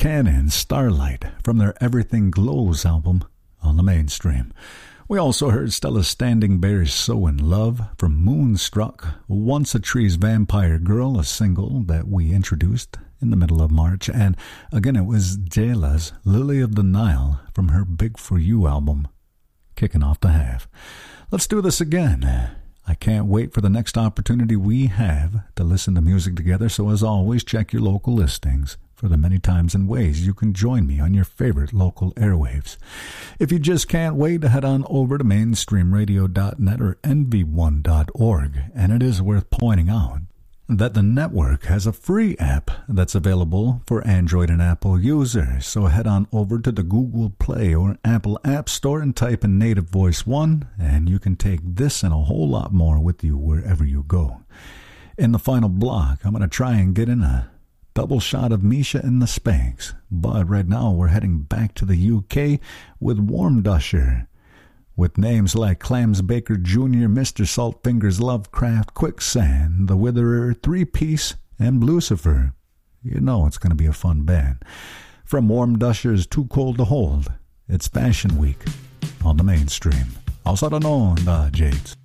Cannon, Starlight, from their Everything Glows album on the Mainstream. We also heard Stella Standing Bear's So in Love from Moonstruck, Once a Tree's Vampire Girl, a single that we introduced in the middle of March. And again, it was Jayla's Lily of the Nile from her Big For You album, kicking off the half. Let's do this again. I can't wait for the next opportunity we have to listen to music together, so as always, check your local listings for the many times and ways you can join me on your favorite local airwaves. If you just can't wait, head on over to mainstreamradio.net or nv1.org, and it is worth pointing out that the network has a free app that's available for Android and Apple users. So head on over to the Google Play or Apple App Store and type in Native Voice 1, and you can take this and a whole lot more with you wherever you go. In the final block, I'm going to try and get in a double shot of Misha and the Spanks, but right now we're heading back to the UK with Warmdusher, with names like Clams Baker Jr., Mr. Saltfingers Lovecraft, Quicksand, The Witherer, Three Piece, and Lucifer. You know it's going to be a fun band. From Warmdusher's Too Cold to Hold, it's Fashion Week on the Mainstream. Also known, the Jades.